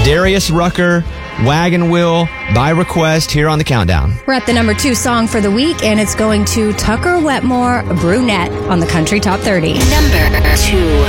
Darius Rucker, Wagon Wheel, by request here on the Countdown. We're at the number 2 song for the week, and it's going to Tucker Wetmore, Brunette, on the Country Top 30. Number 2.